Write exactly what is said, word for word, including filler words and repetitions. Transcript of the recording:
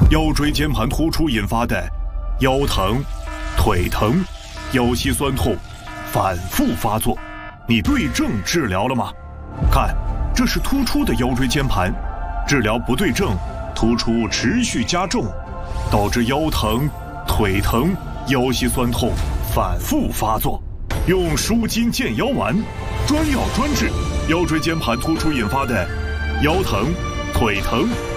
腰椎间盘突出引发的腰疼、腿疼、腰膝酸痛反复发作，你对症治疗了吗？看，这是突出的腰椎间盘，治疗不对症，突出持续加重，导致腰疼、腿疼、腰膝酸痛反复发作。用舒筋健腰丸，专药专治腰椎间盘突出引发的腰疼、腿疼、